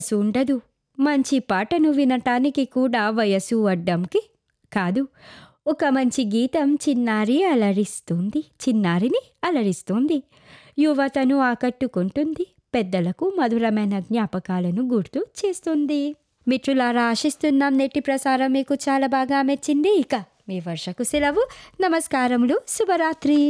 ఉండదు. మంచి పాటను వినటానికి కూడా వయసు అడ్డంకి కాదు. ఒక మంచి గీతం చిన్నారిని అలరిస్తుంది. యువతను ఆకట్టుకుంటుంది. పెద్దలకు మధురమైన జ్ఞాపకాలను గుర్తు చేస్తుంది. మిత్రులారా, ఆశిస్తున్నాం నేటి ప్రసారం మీకు చాలా బాగా మెచ్చింది. ఇక మీ వర్షకు సెలవు. నమస్కారములు. శుభరాత్రి.